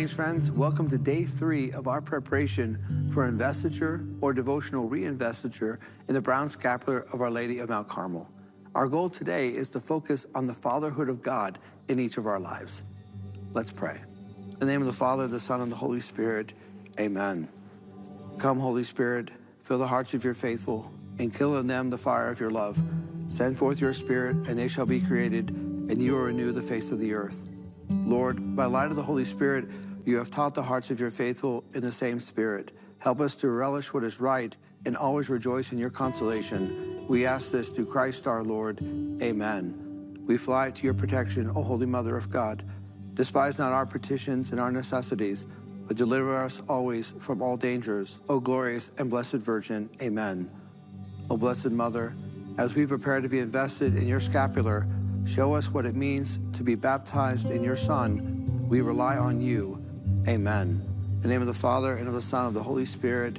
Greetings, friends. Welcome to day 3 of our preparation for investiture or devotional reinvestiture in the brown scapular of Our Lady of Mount Carmel. Our goal today is to focus on the fatherhood of God in each of our lives. Let's pray. In the name of the Father, the Son, and the Holy Spirit, amen. Come, Holy Spirit, fill the hearts of your faithful, and kindle in them the fire of your love. Send forth your Spirit, and they shall be created, and you will renew the face of the earth. Lord, by the light of the Holy Spirit, you have taught the hearts of your faithful in the same Spirit. Help us to relish what is right and always rejoice in your consolation. We ask this through Christ our Lord. Amen. We fly to your protection, O Holy Mother of God. Despise not our petitions and our necessities, but deliver us always from all dangers, O glorious and blessed Virgin. Amen. O Blessed Mother, as we prepare to be invested in your scapular, show us what it means to be baptized in your Son. We rely on you. Amen. In the name of the Father, and of the Son, and of the Holy Spirit.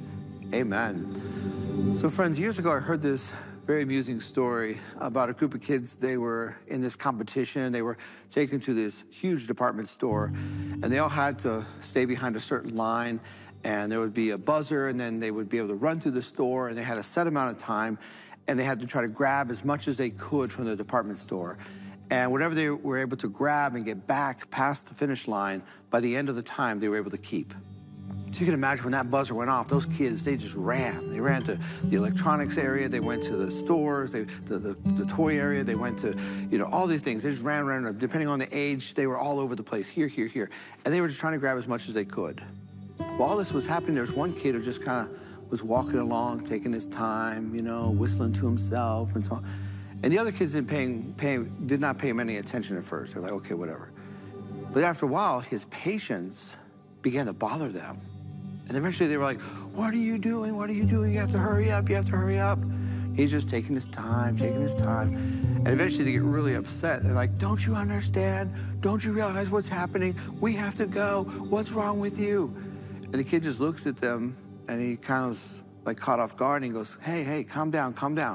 Amen. So friends, years ago I heard this very amusing story about a group of kids. They were in this competition. They were taken to this huge department store, and they all had to stay behind a certain line, and there would be a buzzer, and then they would be able to run through the store, and they had a set amount of time, and they had to try to grab as much as they could from the department store. And whatever they were able to grab and get back past the finish line, by the end of the time, they were able to keep. So you can imagine when that buzzer went off, those kids, they just ran. They ran to the electronics area, they went to the stores, the toy area, they went to, all these things. They just ran. Depending on the age, they were all over the place, here. And they were just trying to grab as much as they could. While all this was happening, there was one kid who just kind of was walking along, taking his time, whistling to himself and so on. And the other kids did not pay him any attention at first. They're like, okay, whatever. But after a while, his patience began to bother them. And eventually they were like, what are you doing? You have to hurry up. He's just taking his time. And eventually they get really upset. They're like, don't you understand? Don't you realize what's happening? We have to go. What's wrong with you? And the kid just looks at them, and he kind of is like caught off guard, and he goes, hey, calm down.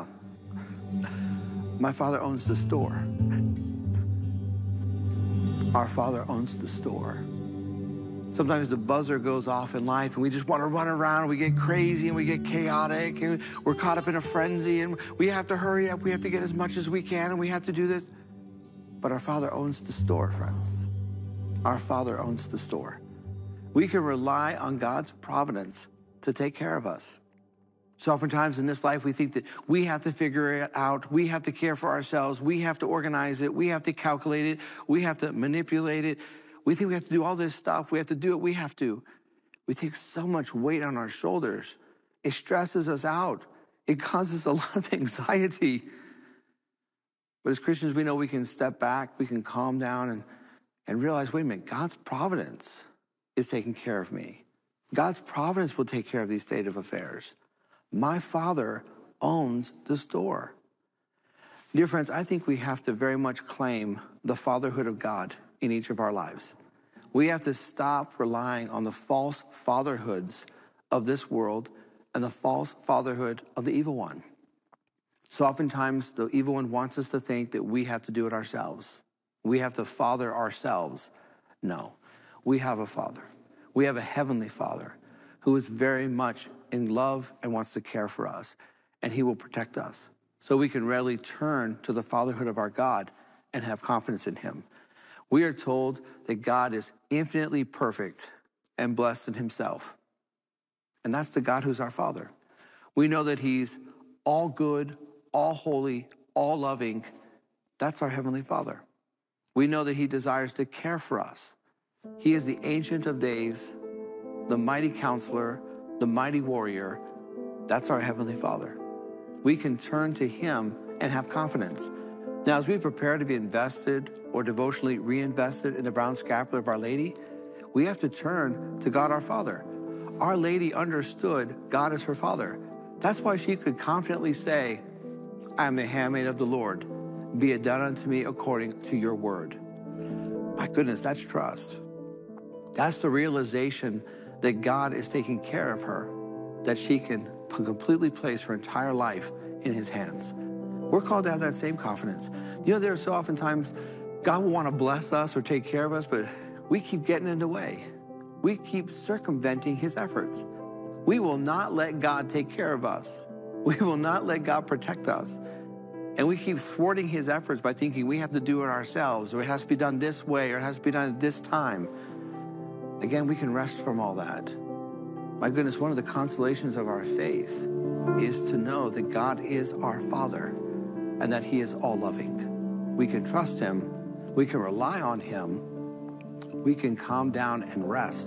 My father owns the store. Our Father owns the store. Sometimes the buzzer goes off in life and we just want to run around, and we get crazy and we get chaotic, and we're caught up in a frenzy, and we have to hurry up, we have to get as much as we can, and we have to do this. But our Father owns the store, friends. Our Father owns the store. We can rely on God's providence to take care of us. So oftentimes in this life, we think that we have to figure it out. We have to care for ourselves. We have to organize it. We have to calculate it. We have to manipulate it. We think we have to do all this stuff. We have to do it. We have to. We take so much weight on our shoulders. It stresses us out. It causes a lot of anxiety. But as Christians, we know we can step back. We can calm down and realize, wait a minute, God's providence is taking care of me. God's providence will take care of these state of affairs. My Father owns the store. Dear friends, I think we have to very much claim the fatherhood of God in each of our lives. We have to stop relying on the false fatherhoods of this world and the false fatherhood of the evil one. So oftentimes the evil one wants us to think that we have to do it ourselves. We have to father ourselves. No, we have a Father. We have a heavenly Father who is very much in love and wants to care for us, and he will protect us. So we can readily turn to the fatherhood of our God and have confidence in him. We are told that God is infinitely perfect and blessed in himself. And that's the God who's our Father. We know that he's all good, all holy, all loving. That's our Heavenly Father. We know that he desires to care for us. He is the Ancient of Days, the mighty counselor, the mighty warrior. That's our Heavenly Father. We can turn to him and have confidence. Now, as we prepare to be invested or devotionally reinvested in the brown scapular of Our Lady, we have to turn to God our Father. Our Lady understood God as her Father. That's why she could confidently say, I am the handmaid of the Lord. Be it done unto me according to your word. My goodness, that's trust. That's the realization that God is taking care of her, that she can completely place her entire life in his hands. We're called to have that same confidence. There are so often times God will want to bless us or take care of us, but we keep getting in the way. we keep circumventing his efforts. We will not let God take care of us. We will not let God protect us. And we keep thwarting his efforts by thinking we have to do it ourselves, or it has to be done this way, or it has to be done at this time. Again, we can rest from all that. My goodness, one of the consolations of our faith is to know that God is our Father and that he is all-loving. We can trust him. We can rely on him. We can calm down and rest